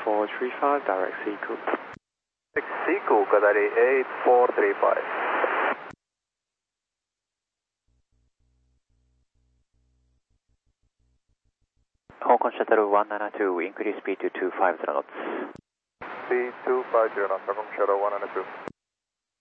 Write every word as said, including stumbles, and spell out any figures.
four three five, direct Seacook. Seacook, Qatari eight four three five. Hong Kong Shuttle one nine two, increase speed to two five zero knots. Speed two five zero knots, Hong Kong Shuttle one nine two.